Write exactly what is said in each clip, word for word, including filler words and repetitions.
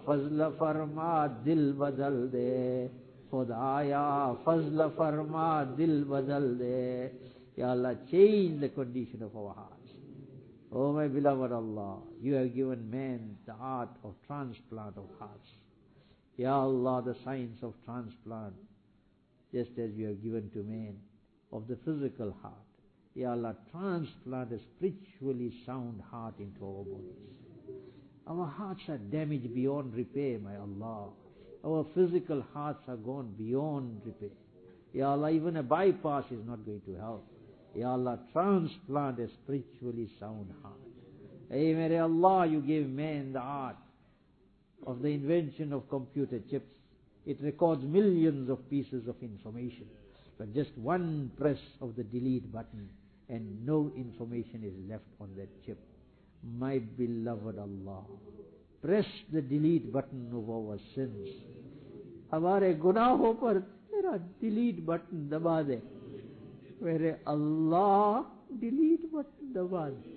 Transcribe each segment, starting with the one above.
fazl farma dil badal de. Khudaya fazl farma dil badal de. Ya Allah, change the condition of our hearts. Oh my beloved Allah, you have given man the art of transplant of hearts. Ya Allah, the science of transplant, just as you have given to man of the physical heart. Ya Allah, transplant a spiritually sound heart into our bodies. Our hearts are damaged beyond repair, my Allah. Our physical hearts are gone beyond repair. Ya Allah, even a bypass is not going to help. Ya Allah, transplant a spiritually sound heart. Hey, Mere Allah, you gave man the art of the invention of computer chips. It records millions of pieces of information. But just one press of the delete button and no information is left on that chip. My beloved Allah, press the delete button of our sins. हमारे गुनाहों पर तेरा delete button दबा दे. Where Allah, delete button दबा दे.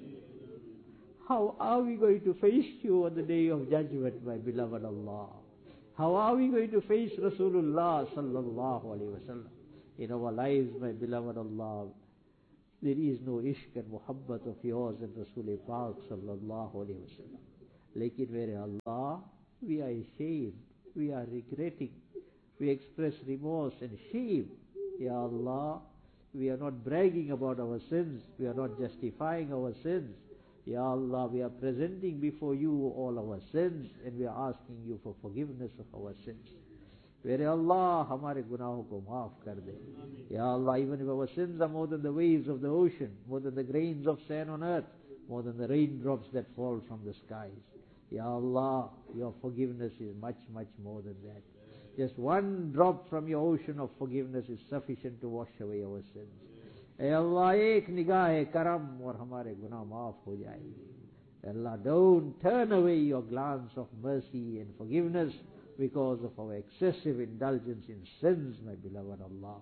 How are we going to face you on the day of judgment, my beloved Allah? How are we going to face Rasulullah sallallahu alaihi wasallam? In our lives, my beloved Allah, there is no ishq and muhabbat of yours and Rasul Pak sallallahu alaihi wasallam. Lekin mere Allah, we are ashamed, we are regretting, we express remorse and shame. Ya Allah, we are not bragging about our sins, we are not justifying our sins. Ya Allah, we are presenting before you all our sins and we are asking you for forgiveness of our sins. Where Allah, hamare gunaho ko maaf kar de. Ya Allah, even if our sins are more than the waves of the ocean, more than the grains of sand on earth, more than the raindrops that fall from the skies. Ya Allah, your forgiveness is much, much more than that. Just one drop from your ocean of forgiveness is sufficient to wash away our sins. Hey Allah, ek nigah karam aur hamare gunah maaf ho jayenge. Allah, don't turn away your glance of mercy and forgiveness because of our excessive indulgence in sins, my beloved Allah.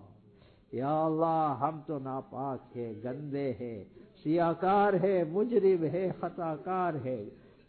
Ya Allah, hum to napak hai, gande hai, siyakar hai, mujrim hai, khatakar hai,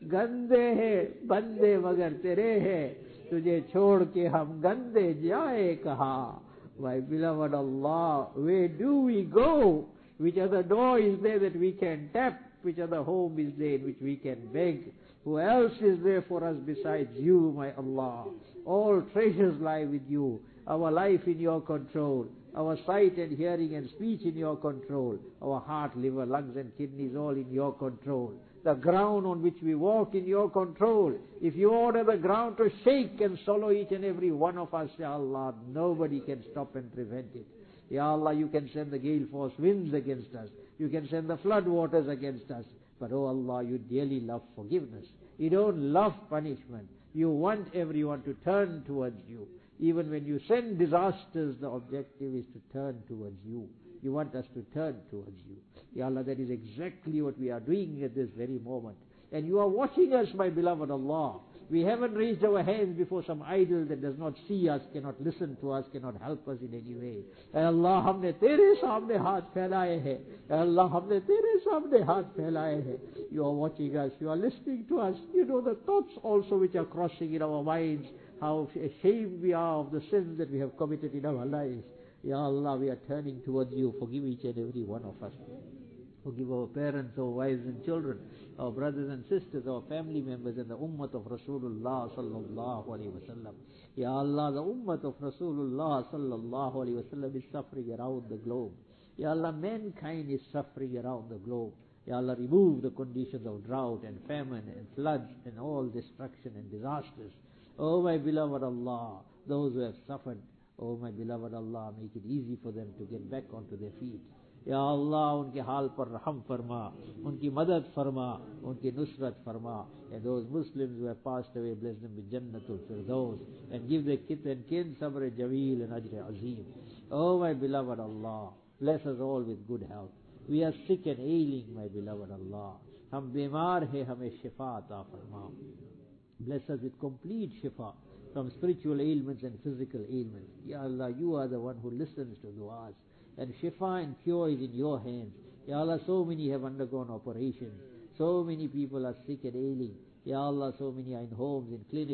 gande hai, bande magar tere hai, tujhe chhod ke hum gande jaye kaha. My beloved Allah, where do we go? Which other door is there that we can tap? Which other home is there in which we can beg? Who else is there for us besides you, my Allah? All treasures lie with you. Our life in your control. Our sight and hearing and speech in your control. Our heart, liver, lungs and kidneys all in your control. The ground on which we walk in your control. If you order the ground to shake and swallow each and every one of us, Ya Allah, nobody can stop and prevent it. Ya Allah, you can send the gale force winds against us. You can send the flood waters against us. But oh Allah, you dearly love forgiveness. You don't love punishment. You want everyone to turn towards you. Even when you send disasters, the objective is to turn towards you. You want us to turn towards you. Ya Allah, that is exactly what we are doing at this very moment. And you are watching us, my beloved Allah. We haven't raised our hands before some idol that does not see us, cannot listen to us, cannot help us in any way. Ay Allah, humne tere saamne haath phailaaye hai. Ay Allah, humne tere saamne haath phailaaye hai. You are watching us, you are listening to us. You know the thoughts also which are crossing in our minds. How ashamed we are of the sins that we have committed in our lives. Ya Allah, we are turning towards you. Forgive each and every one of us. Forgive our parents, our wives and children, our brothers and sisters, our family members and the ummah of Rasulullah sallallahu alaihi wasallam. Ya Allah, the ummah of Rasulullah sallallahu alaihi wasallam is suffering around the globe. Ya Allah, mankind is suffering around the globe. Ya Allah, remove the conditions of drought and famine and floods and all destruction and disasters. Oh my beloved Allah, those who have suffered, oh my beloved Allah, make it easy for them to get back onto their feet. Ya Allah, unke haal par raham farma, unki madad farma, unki nusrat farma. And those Muslims who have passed away, bless them with Jannatul Firdaus, and give their kith and kin sabr jameel and ajr azim. Oh my beloved Allah, bless us all with good health. We are sick and ailing, my beloved Allah. Hum bimar hai, hame shifa ata farma. Bless us with complete shifa from spiritual ailments and physical ailments. Ya Allah, you are the one who listens to du'as. And shifa and cure is in your hands. Ya Allah, so many have undergone operations. So many people are sick and ailing. Ya Allah, so many are in homes, in clinics,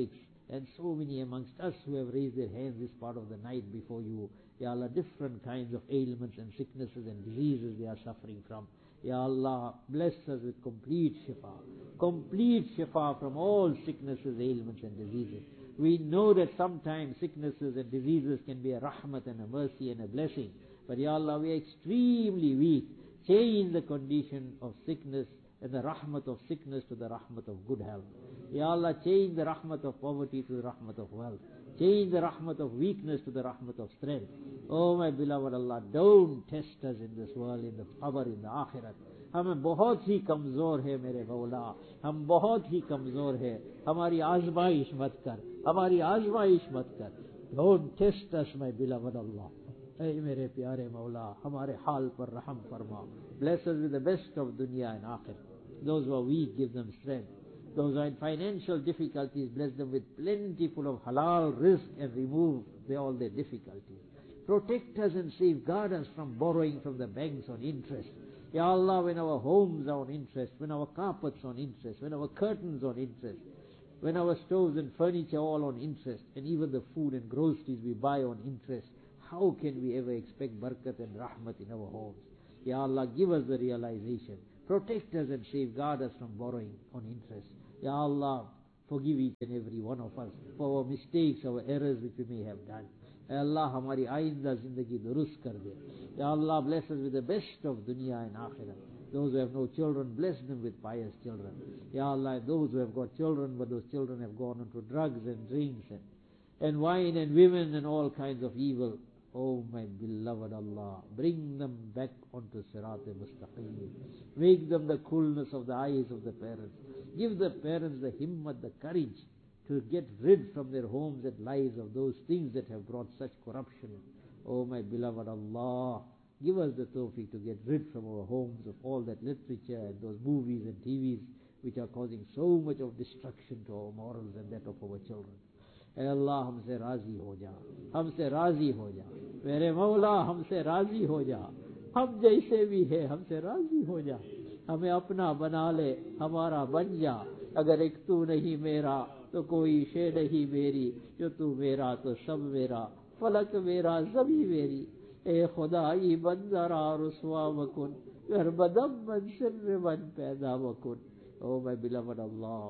and so many amongst us who have raised their hands this part of the night before you. Ya Allah, different kinds of ailments and sicknesses and diseases they are suffering from. Ya Allah, bless us with complete shifa, complete shifa from all sicknesses, ailments and diseases. We know that sometimes sicknesses and diseases can be a rahmat and a mercy and a blessing. But Ya Allah, we are extremely weak. Change the condition of sickness and the rahmat of sickness to the rahmat of good health. Ya Allah, change the rahmat of poverty to the rahmat of wealth. Change the rahmat of weakness to the rahmat of strength. Oh my beloved Allah, don't test us in this world, in the qabr, in the akhirat. हमें बहुत ही कमजोर है मेरे मौला, हम बहुत ही कमजोर है, हमारी आजमाइश मत कर, हमारी आजमाइश मत कर. Don't test us, my beloved Allah. ऐ मेरे प्यारे मौला, हमारे हाल पर रहम फरमा. Bless us with the best of dunya and akhir. Those who are weak, give them strength. Those who are in financial difficulties, bless them with plentiful of halal rizq and remove their, all their difficulties. Protect us and safeguard us from borrowing from the banks on interest. Ya Allah, when our homes are on interest, when our carpets are on interest, when our curtains are on interest, when our stoves and furniture are all on interest, and even the food and groceries we buy on interest, how can we ever expect barakat and rahmat in our homes? Ya Allah, give us the realization. Protect us and safeguard us from borrowing on interest. Ya Allah, forgive each and every one of us for our mistakes, our errors which we may have done. Ya Allah, hamari ainda zindagi durust kar de. Ya Allah, bless us with the best of dunya and akhirah. Those who have no children, bless them with pious children. Ya Allah, those who have got children, but those children have gone into drugs and drinks and, and wine and women and all kinds of evil. Oh my beloved Allah, bring them back onto Sirat-e-Mustaqim. Make them the coolness of the eyes of the parents. Give the parents the himmat, the courage to get rid from their homes and lives of those things that have brought such corruption. Oh my beloved Allah, give us the tawfiq to get rid from our homes of all that literature and those movies and T Vs which are causing so much of destruction to our morals and that of our children. Hey Allah, हमसे राजी हो जा, हमसे राजी हो जा, मेरे मौला हमसे राजी हो जा, हम जैसे भी है हमसे राजी हो जा, हमें अपना बना ले, हमारा बन जा, अगर एक तू नहीं मेरा तो कोई शे नहीं मेरी, जो तू मेरा तो सब मेरा, फलक मेरा ज़मी मेरी, ए खुदाई बंदरा रुसवा वकुन, घर बदम मन सिर मन पैदा वकुन. Oh my beloved Allah,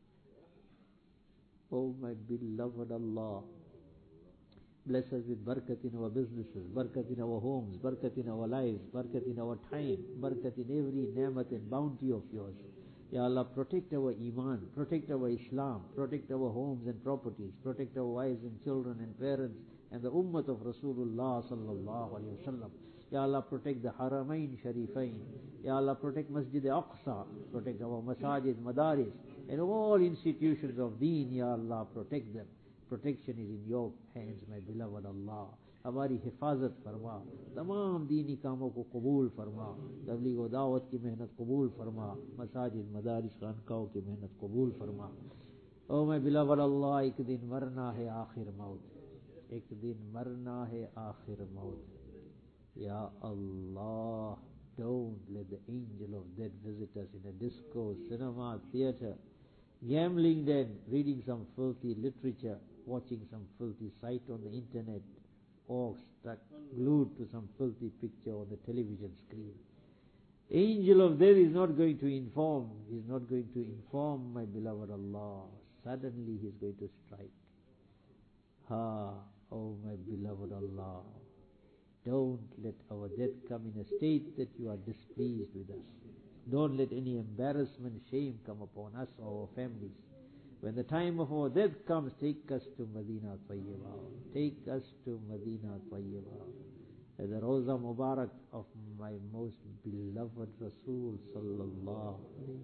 oh my beloved Allah, bless us with barakat in our businesses, barakat in our homes, barakat in our lives, barakat in our time, barakat in every ni'mat and bounty of yours. Ya Allah, protect our iman, protect our Islam, protect our homes and properties, protect our wives and children and parents and the ummah of Rasulullah sallallahu alayhi wa sallam. Ya Allah, protect the Haramain Sharifain. Ya Allah, protect Masjid Aqsa, protect our masajid, madaris, and all institutions of deen. Ya Allah, protect them. Protection is in your hands, my beloved Allah. हमारी हिफाजत फरमा, तमाम दीनी कामों को कबूल फरमा, तबलीग व दावत की मेहनत कबूल फरमा, मसाजिद मदारिस खानकाओं की मेहनत कबूल फरमा. ओ मैं बिलावल अल्लाह, एक दिन मरना है आखिर मौत, एक दिन मरना है आखिर मौत. Ya Allah, don't let the angel of death visit us in a disco, cinema, theater, gambling den, reading some filthy literature, watching some filthy site on the internet, or stuck glued to some filthy picture on the television screen. Angel of death is not going to inform, he is not going to inform my beloved Allah. Suddenly he is going to strike. Ha, oh my beloved Allah, don't let our death come in a state that you are displeased with us. Don't let any embarrassment, shame come upon us or our families. When the time of our death comes, take us to Medina Tayyibah. Take us to Medina Tayyibah. As the Roza Mubarak of my most beloved Rasul sallallahu alayhi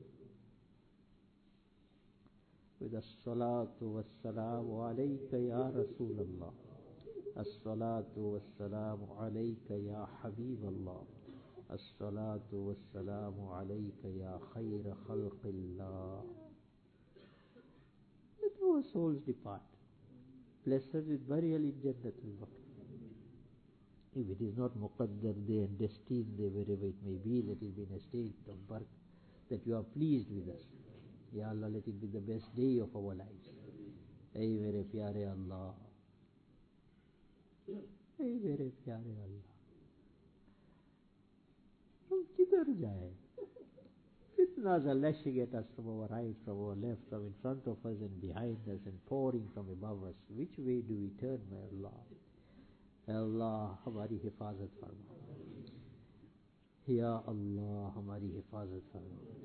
wa sallam. With as-salatu was-salamu alayka ya Rasulallah. As-salatu was-salamu alayka ya Habiballah. As-salatu was-salamu alayka ya khayra khalqillah. Let our souls depart. Blessed with burial in Jannatul Baqi. If it is not muqaddar there and destined there, wherever it may be, let it be in a state of barak, that you are pleased with us. Ya Allah, let it be the best day of our lives. ऐ मेरे प्यारे अल्लाह, ऐ मेरे प्यारे अल्लाह, हम किधर जाए? Fitnas are lashing at us from our right, from our left, from in front of us and behind us and pouring from above us. Which way do we turn, my Allah? Allah, हमारी हिफाजत फरमा. Ya Allah, हमारी हिफाजत फरमा.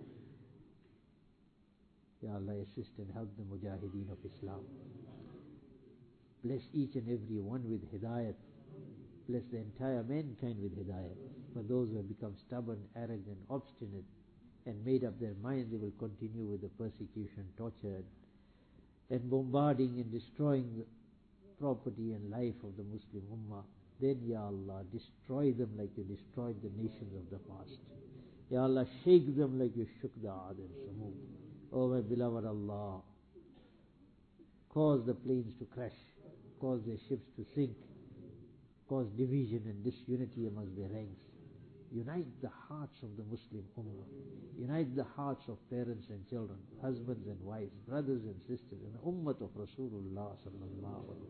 Ya Allah, assist and help the mujahideen of Islam. Bless each and every one with hidayat. Bless the entire mankind with hidayat. For those who have become stubborn, arrogant, obstinate, and made up their minds they will continue with the persecution, torture, and bombarding and destroying the property and life of the Muslim Ummah, then, Ya Allah, destroy them like you destroyed the nations of the past. Ya Allah, shake them like you shook the Aad and Samud. Oh, my beloved Allah, cause the planes to crash, cause their ships to sink, cause division and disunity amongst their ranks. Unite the hearts of the Muslim Ummah. Unite the hearts of parents and children, husbands and wives, brothers and sisters, and the Ummah of Rasulullah sallallahu alaihi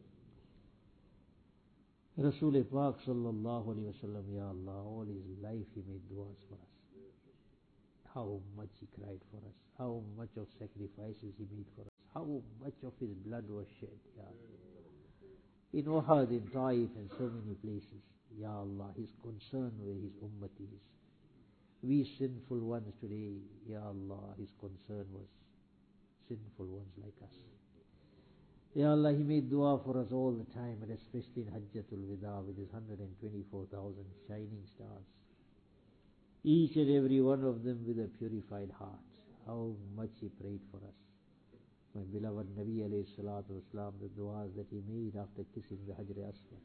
wasallam. Rasul Pak sallallahu alaihi wasallam, Ya Allah, all his life he made du'as for us. How much he cried for us. How much of sacrifices he made for us. How much of his blood was shed, Ya Allah. In Uhud, in Taif, and so many places. Ya Allah, his concern where his ummah is. We sinful ones today, Ya Allah, his concern was sinful ones like us. Ya Allah, he made dua for us all the time, and especially in Hajjatul Wida with his one hundred twenty-four thousand shining stars. Each and every one of them with a purified heart. How much he prayed for us. My beloved Nabi alayhi salatu wasalam, the duas that he made after kissing the Hajr Aswad.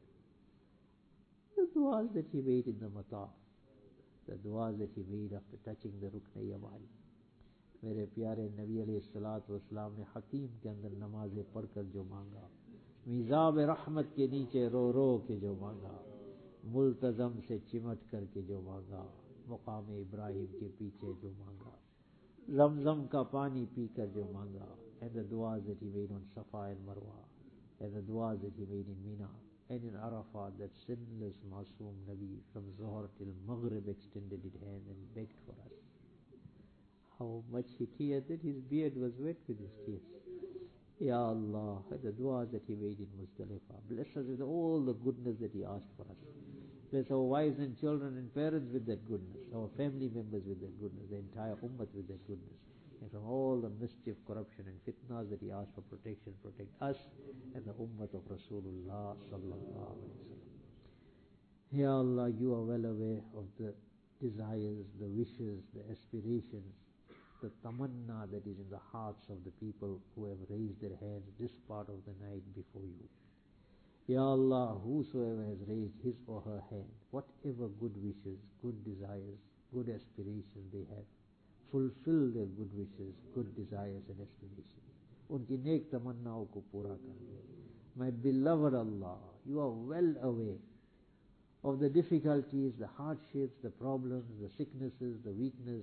The duas that he made in the Mataf. The duas that he made after touching the Rukn Yamani. मेरे प्यारे नबी अलैहिस्सलातु वस्सलाम ने हकीम के अंदर नमाजें पढ़कर जो मांगा, मिज़ाब रहमत के नीचे रो रो के जो मांगा, मुल्तज़म से चिमट करके जो मांगा, मुकाम इब्राहिम के पीछे जो मांगा, ज़मज़म का पानी पीकर जो मांगा, and the duas that he made on Safa and Marwa, and the duas that he made in Mina and in Arafat, that sinless Masoom Nabi from Zuhr till Maghrib extended his hand and begged for us. How much he teared that his beard was wet with his tears. Ya Allah, the du'as that he made in Muzdalifah. Bless us with all the goodness that he asked for us. Bless our wives and children and parents with that goodness, our family members with that goodness, the entire ummah with that goodness. And from all the mischief, corruption and fitnas that he asked for protection, protect us and the ummah of Rasulullah sallallahu alaihi wasallam. Ya Allah, you are well aware of the desires, the wishes, the aspirations, the tamanna that is in the hearts of the people who have raised their hands this part of the night before you. Ya Allah, whosoever has raised his or her hand, whatever good wishes, good desires, good aspirations they have, fulfill their good wishes, good desires and aspirations. Unki नेक तमन्नाओं को पूरा कर दे. My beloved Allah, you are well aware of the difficulties, the hardships, the problems, the sicknesses, the weakness,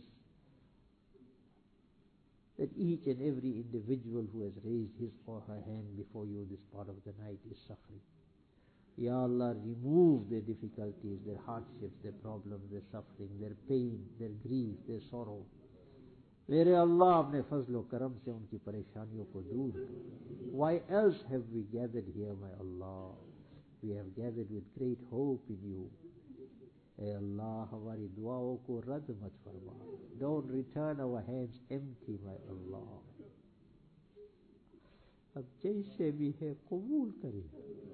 that each and every individual who has raised his or her hand before you this part of the night is suffering. Ya Allah, remove their difficulties, their hardships, their problems, their suffering, their pain, their grief, their sorrow. मेरे अल्लाह अपने फजल व करम से उनकी परेशानियों को दूर कर. Why else have we gathered here, my Allah? We have gathered with great hope in you. Hey Allah, हमारी दुआओं को रद्द मत फरमा. Don't return our hands empty, my Allah. अब जैसे भी है कबूल करें.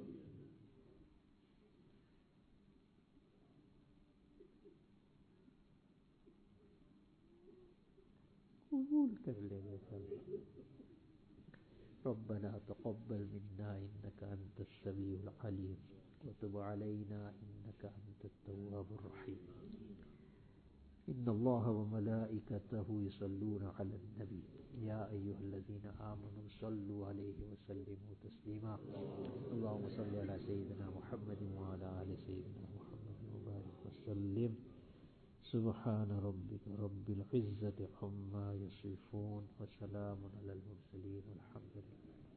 कबूल कर ले मेरे. ربنا تقبل منا إنك أنت السميع العليم وتب علينا إنك أنت التواب الرحيم. إن الله وملائكته يصلون على النبي يا أيها الذين آمنوا صلوا عليه وسلموا تسليما. اللهم صل على سيدنا محمد وعلى آل سيدنا محمد وبارك وسلم. سبحان ربك رب العزة عما يصفون وسلام على المرسلين والحمد لله.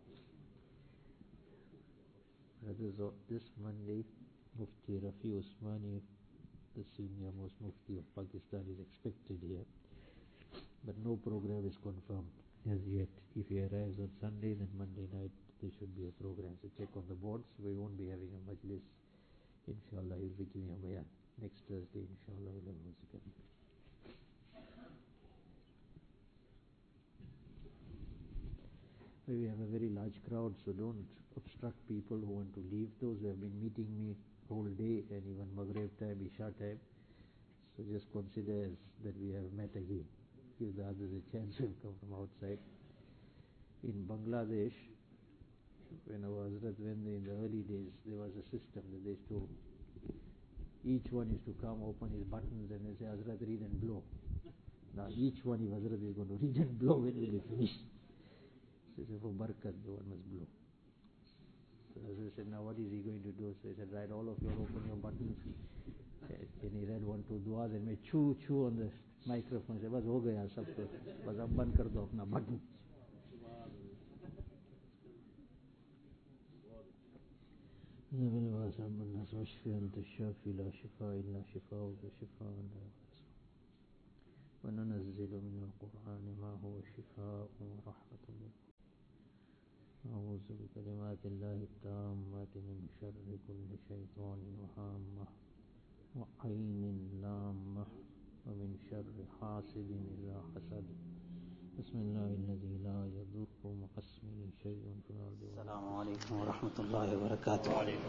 That is uh, this Monday, Mufti Rafi Usmani, the senior most Mufti of Pakistan, is expected here. But no program is confirmed as yet. If he arrives on Sunday, then Monday night there should be a program. So check on the boards. We won't be having a majlis. Inshallah, he'll be giving a bayan. Next Thursday, inshallah, we'll have a zikr. We have a very large crowd, so don't obstruct people who want to leave. Those who have been meeting me whole day and even Maghrib time, Isha time. So just consider as that we have met again. Give the others a chance to come from outside. In Bangladesh, when I was when they, in the early days, there was a system that they used to, each one used to come, open his buttons and they say, Hazrat, read and blow. Now each one, if Hazrat is going to read and blow, when will be finished? So he said, for barakat, the one must blow. So Hazrat said, now what is he going to do? So he said, right, all of you open your buttons. And he read one, two duas and made chew, chew on the microphone. He said, bas ho gaya sab kuch. Bas ab band kar do apna button. وننزل من القرآن ما هو شفاء ورحمة للمؤمنين أعوذ بكلمات الله التامات من شر كل شيطان وهامة وعين لامة ومن شر حاسد إذا حسد بسم الله الذي لا يضر مع اسمه شيء في الأرض. السلام عليكم ورحمة الله وبركاته.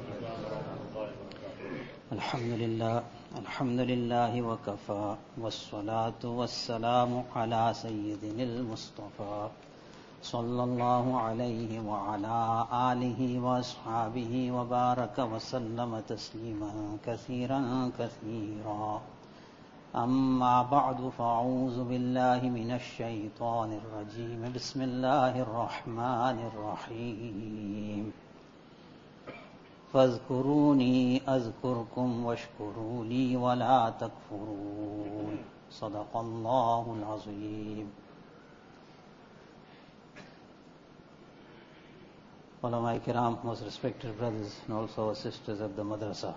الحمد لله الحمد لله وكفى والصلاة والسلام على سيدنا المصطفى صلى الله عليه وعلى آله وأصحابه وبارك وسلم تسليما كثيرا كثيرا. أما بعد فأعوذ بالله من الشيطان الرجيم. بسم الله الرحمن الرحيم. فاذكروني أذكركم واشكروا لي ولا تكفرون. صدق الله العظيم. Ulama Kiram, most respected brothers and also our sisters of the madrasa.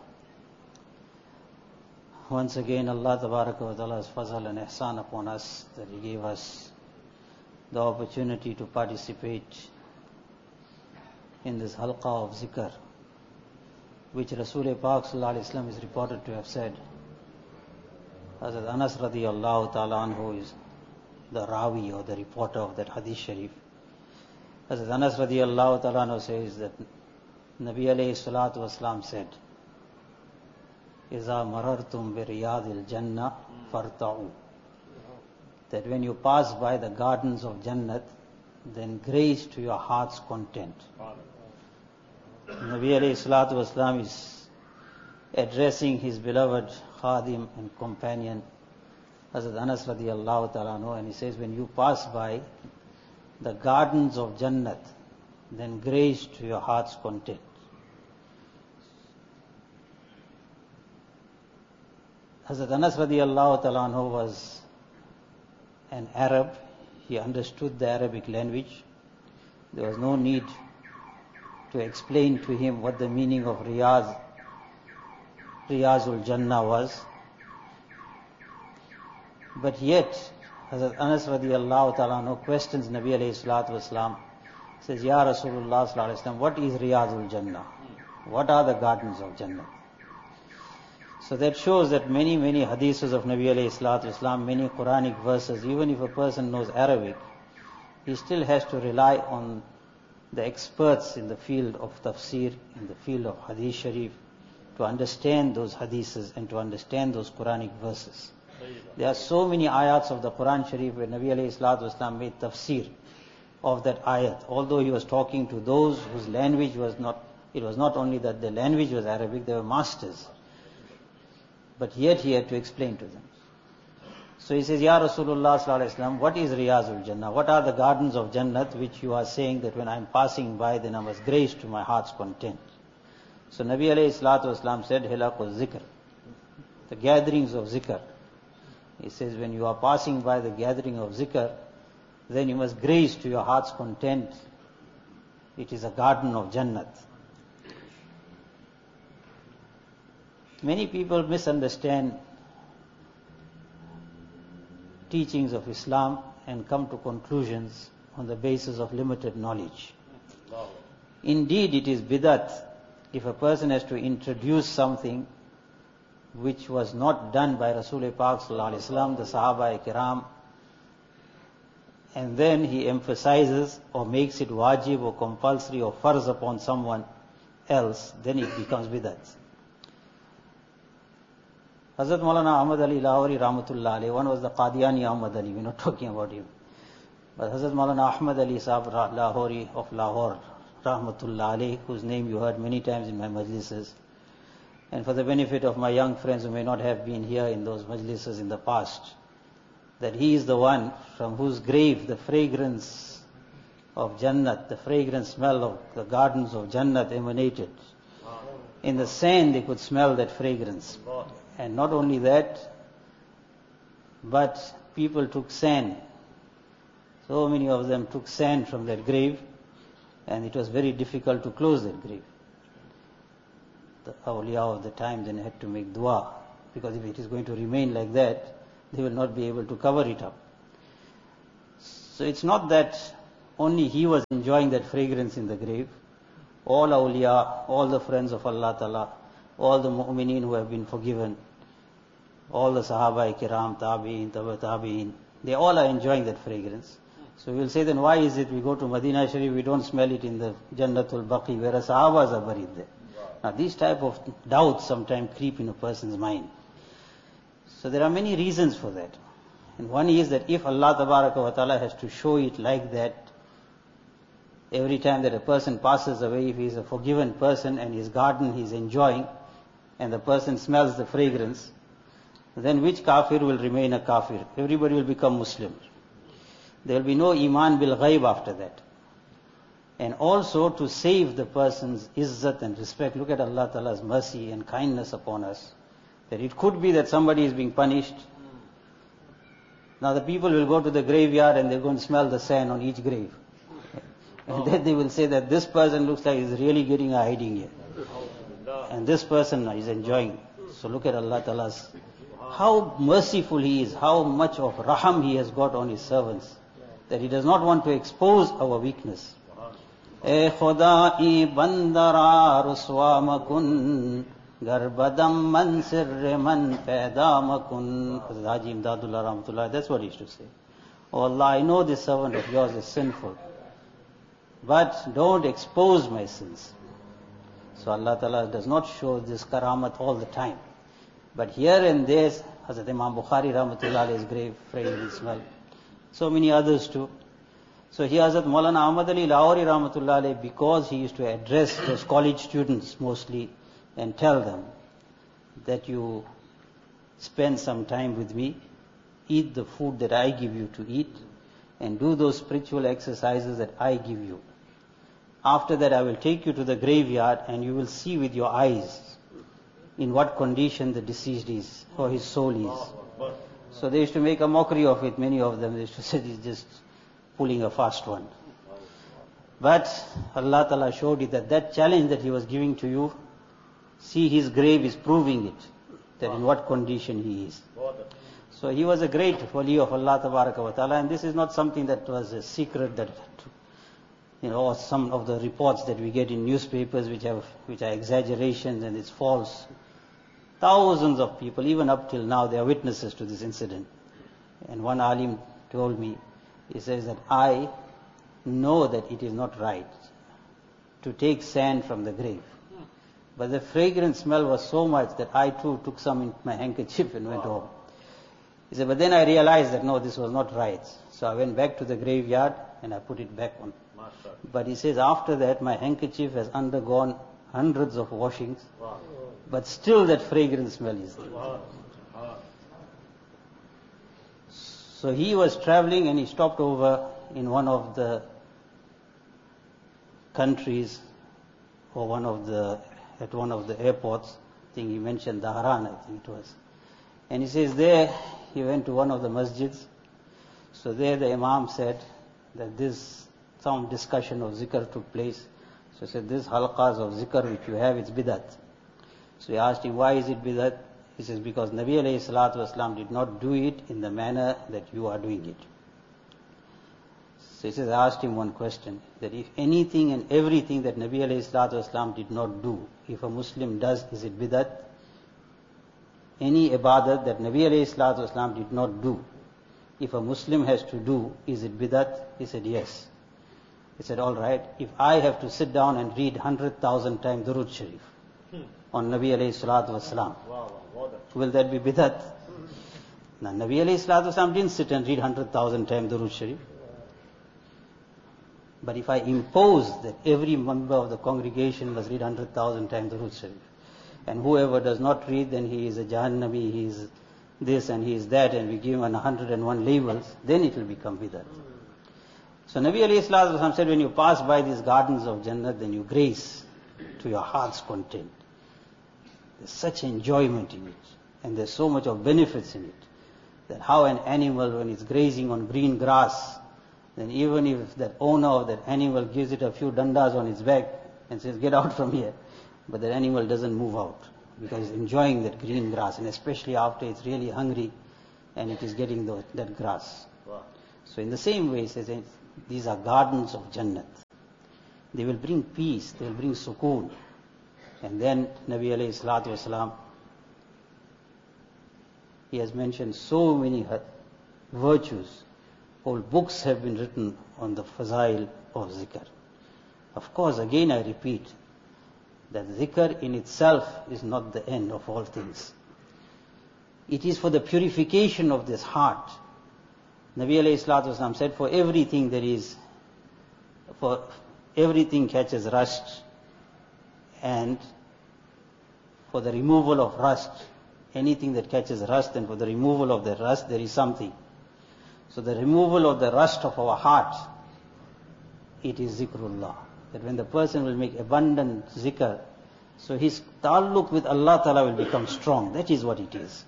Once again, Allah Tabaraka wa Ta'ala's fazal and ihsan upon us that He gave us the opportunity to participate in this halqa of zikr, which Rasul Pak Sallallahu Alaihi Wasallam is reported to have said. Hazrat Anas radiyallahu ta'ala anhu is the rawi or the reporter of that hadith sharif. Hazrat Anas radiyallahu ta'ala anhu says that Nabi alayhi salatu wasalam said, إِذَا مَرَرْتُمْ بِرِيَاضِ الْجَنَّةِ فَارْتَعُوا. That when you pass by the gardens of Jannat, then graze to your heart's content. Nabi alayhi salatu wasalam is addressing his beloved khadim and companion Hazrat Anas radiyallahu ta'ala anhu, and he says, when you pass by the gardens of Jannat, then graze to your heart's content. Hazrat Anas radiyallahu ta'ala anhu was an Arab. He understood the Arabic language. There was no need to explain to him what the meaning of Riyaz, Riyazul Jannah was. But yet, Hazrat Anas radiyallahu ta'ala anhu questions Nabi alayhi salatu wasalam, says, Ya Rasulullah sallallahu alayhi wasallam, what is Riyazul Jannah? What are the gardens of Jannah? So that shows that many, many hadiths of Nabi alayhi salatu wasalam, many Quranic verses, even if a person knows Arabic, he still has to rely on the experts in the field of tafsir, in the field of hadith sharif, to understand those hadiths and to understand those Quranic verses. There are so many ayats of the Quran Sharif where Nabi alayhi salatu wasalam made tafsir of that ayat. Although he was talking to those whose language was not, it was not only that the language was Arabic, they were masters. But yet he had to explain to them. So he says, Ya Rasulullah sallallahu alaihi wasallam, what is Riyazul Jannah? What are the gardens of Jannat which you are saying that when I am passing by, then I must graze to my heart's content? So Nabi alayhi salatu wasalam said, Hilaqul Zikr, the gatherings of zikr. He says, when you are passing by the gathering of zikr, then you must graze to your heart's content. It is a garden of Jannat. Many people misunderstand teachings of Islam and come to conclusions on the basis of limited knowledge. Indeed, it is bidat if a person has to introduce something which was not done by Rasul Pak Sallallahu Alaihi Wasallam, the Sahaba Kiram, and then he emphasizes or makes it wajib or compulsory or farz upon someone else, then it becomes bidat. Hazrat Maulana Ahmad Ali Lahori Rahmatullah Alayhi, one was the Qadiani Ahmad Ali, we're not talking about him. But Hazrat Maulana Ahmad Ali Sahab Lahori of Lahore Rahmatullah Alayhi, whose name you heard many times in my majlises. And for the benefit of my young friends who may not have been here in those majlises in the past, that he is the one from whose grave the fragrance of Jannat, the fragrant smell of the gardens of Jannat emanated. In the sand they could smell that fragrance. And not only that, but people took sand. So many of them took sand from that grave, and it was very difficult to close that grave. The awliya of the time then had to make dua, because if it is going to remain like that, they will not be able to cover it up. So it's not that only he was enjoying that fragrance in the grave. All awliya, all the friends of Allah Ta'ala, all the mu'mineen who have been forgiven, all the Sahaba Kiram, Tabi'in, Taba Tabi'in, they all are enjoying that fragrance. So we will say, then why is it we go to Madinah Sharif, we don't smell it in the Jannatul Baqi, whereas Sahabas are buried there. Now these type of doubts sometimes creep in a person's mind. So there are many reasons for that. And one is that if Allah Tabaraka wa Ta'ala has to show it like that, every time that a person passes away, if he is a forgiven person and his garden he is enjoying, and the person smells the fragrance, then which kafir will remain a kafir? Everybody will become Muslim. There will be no iman bil ghaib after that. And also to save the person's izzat and respect. Look at Allah Ta'ala's mercy and kindness upon us. That it could be that somebody is being punished. Now the people will go to the graveyard and they're going to smell the sand on each grave. And then they will say that this person looks like he's really getting a hiding here. And this person is enjoying. So look at Allah Ta'ala's, how merciful He is, how much of raham He has got on His servants, that He does not want to expose our weakness. E Khuda-i bandara ruswa makun, garbadam man sirre man paida makun. Haji Imdadullah Rahmatullah, that's what he used to say. Oh Allah, I know this servant of yours is sinful, but don't expose my sins. So Allah Ta'ala does not show this karamat all the time. But here and there, Hazrat Imam Bukhari Rahmatullah Alayhi's grave, fragrant smell. So many others too. So here Hazrat Maulana Ahmad Ali Lahori Rahmatullah Alayhi, because he used to address those college students mostly and tell them that you spend some time with me, eat the food that I give you to eat, and do those spiritual exercises that I give you. After that I will take you to the graveyard and you will see with your eyes in what condition the deceased is, or his soul is. So they used to make a mockery of it, many of them. They used to say he's just pulling a fast one. But Allah Ta'ala showed it that that challenge that He was giving to you, see his grave is proving it, that in what condition he is. So he was a great wali of Allah Tabaraka wa Ta'ala, and this is not something that was a secret that, you know, or some of the reports that we get in newspapers which have, which are exaggerations and it's false. Thousands of people, even up till now, they are witnesses to this incident. And one alim told me, he says that I know that it is not right to take sand from the grave. But the fragrant smell was so much that I too took some in my handkerchief and went home. He said, but then I realized that no, this was not right. So I went back to the graveyard and I put it back on. But he says, after that my handkerchief has undergone hundreds of washings, but still that fragrant smell is there. So he was traveling and he stopped over in one of the countries, or one of the, at one of the airports. I think he mentioned Dahran, I think it was. And he says there, he went to one of the masjids. So there the Imam said that this, some discussion of zikr took place. So he said, this halqas of zikr which you have, it's bidat. So we asked him, why is it bidat? He says, because Nabi alayhi salatu wasalam did not do it in the manner that you are doing it. So he says, I asked him one question, that if anything and everything that Nabi alayhi salatu wasalam did not do, if a Muslim does, is it bidat? Any ibadat that Nabi alayhi salatu wasalam did not do, if a Muslim has to do, is it bidat? He said, yes. He said, all right, if I have to sit down and read one hundred thousand times Durud Sharif on Nabi alayhi salatu wasalam, will that be bidat? Now, Nabi alayhi salatu wasalam didn't sit and read one hundred thousand times Durud Sharif. But if I impose that every member of the congregation must read one hundred thousand times Durud Sharif, and whoever does not read, then he is a Jahannami, he is this and he is that, and we give him one hundred and one labels, then it will become bidat. So Nabi alayhi salatu wasalam said, when you pass by these gardens of Jannah, then you grace to your heart's content. There's such enjoyment in it, and there's so much of benefits in it, that how an animal, when it's grazing on green grass, then even if that owner of that animal gives it a few dandas on its back and says, get out from here, but that animal doesn't move out, because it's enjoying that green grass, and especially after it's really hungry and it is getting the, that grass. Wow. So in the same way, he says, these are gardens of Jannat. They will bring peace, they will bring sukoon. And then Nabi alayhi salatu wasalam, he has mentioned so many virtues. Whole books have been written on the fazail of zikr. Of course, again I repeat, that zikr in itself is not the end of all things. It is for the purification of this heart. Nabi alayhi salatu wasalam said, for everything there is, for everything catches rust, and for the removal of rust, anything that catches rust, and for the removal of the rust there is something. So the removal of the rust of our heart, it is zikrullah. That when the person will make abundant zikr, so his ta'alluq with Allah Ta'ala will become strong. That is what it is.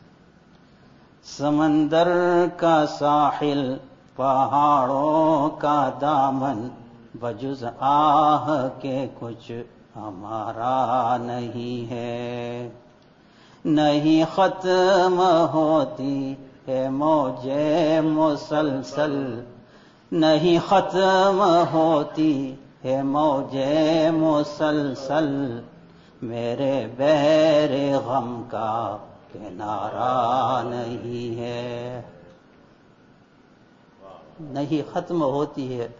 Samandar ka sahil, pahadon ka daman, bajuz ah ke kuch hamara nahi hai. Nahi khatm hoti hai mauj musalsal, nahi khatm hoti है मौजे मुसलसल, मेरे बहरे गम का किनारा नहीं है. नहीं खत्म होती है.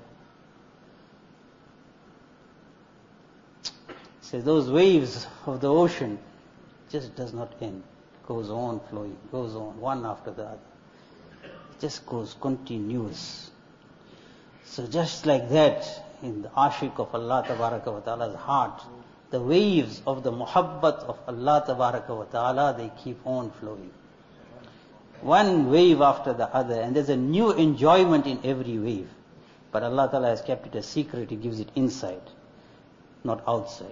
So those waves of the ocean just does not end. Goes on flowing, goes on, one after the other. It just goes continuous. So just like that, in the ashik of Allah Tabaraka wa Ta'ala's heart, the waves of the muhabbat of Allah Tabaraka wa Ta'ala, they keep on flowing. One wave after the other, and there's a new enjoyment in every wave. But Allah Ta'ala has kept it a secret, He gives it inside, not outside.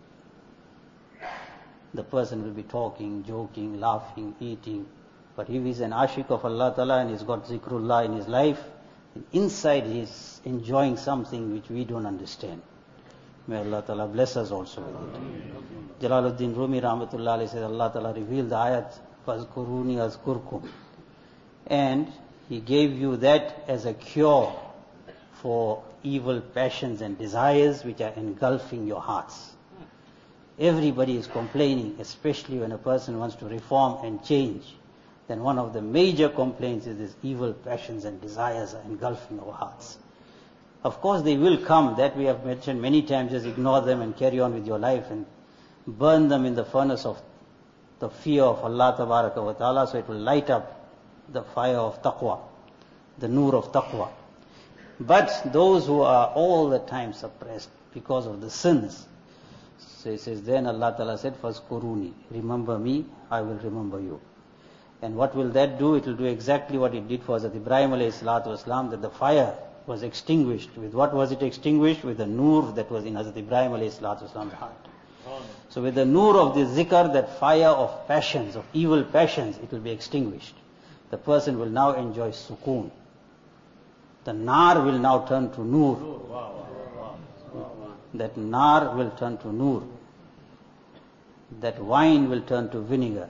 The person will be talking, joking, laughing, eating, but if he's an ashik of Allah Ta'ala and he's got zikrullah in his life, inside he is enjoying something which we don't understand. May Allah Ta'ala bless us also with it. Jalaluddin Rumi Rahmatullah alayhi says, Allah Ta'ala revealed the ayat, Fazkuruni azkurkum. And He gave you that as a cure for evil passions and desires which are engulfing your hearts. Everybody is complaining, especially when a person wants to reform and change. Then one of the major complaints is these evil passions and desires are engulfing our hearts. Of course they will come, that we have mentioned many times, just ignore them and carry on with your life and burn them in the furnace of the fear of Allah Tabaraka wa Ta'ala, so it will light up the fire of taqwa, the nur of taqwa. But those who are all the time suppressed because of the sins, so He says, then Allah Ta'ala said, Fazkuruni, remember me, I will remember you. And what will that do? It will do exactly what it did for Hazrat Ibrahim alayhi salatu wasalam, that the fire was extinguished. With what was it extinguished? With the nur that was in Hazrat Ibrahim alayhi salatu wasalam's heart. So with the nur of the zikr, that fire of passions, of evil passions, it will be extinguished. The person will now enjoy sukoon. The nar will now turn to nur. That nar will turn to nur. that wine will turn to vinegar.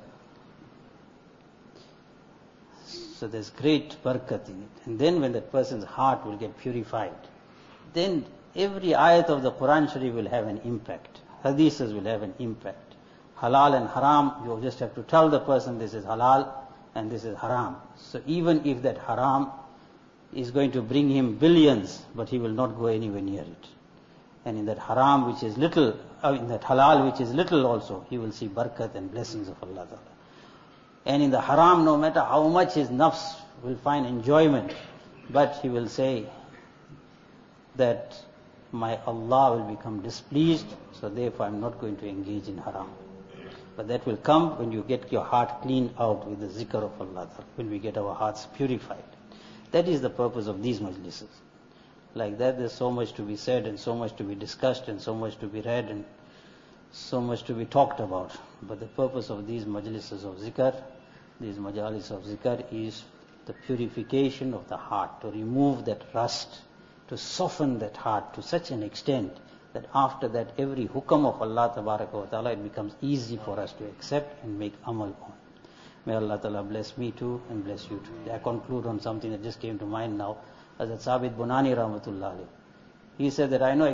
So there's great barakat in it. And then when that person's heart will get purified, then every ayat of the Quran Sharif will have an impact. Hadiths will have an impact. Halal and haram, you just have to tell the person this is halal and this is haram. So even if that haram is going to bring him billions, but he will not go anywhere near it. And in that haram which is little, uh, in that halal which is little also, he will see barakat and blessings of Allah Ta'ala. And in the haram, no matter how much his nafs will find enjoyment, but he will say that my Allah will become displeased, so therefore I'm not going to engage in haram. But that will come when you get your heart cleaned out with the zikr of Allah, when we get our hearts purified. That is the purpose of these majlises. Like that, there's so much to be said and so much to be discussed and so much to be read and so much to be talked about. But the purpose of these majlises of zikr, these majalis of zikr, is the purification of the heart, to remove that rust, to soften that heart to such an extent that after that every hukam of Allah Tabaraka wa Ta'ala, it becomes easy for us to accept and make amal on. May Allah Ta'ala bless me too and bless you too. I conclude on something that just came to mind now. Hazrat Sabit Bunani Rahmatullah alayhi. He said that I know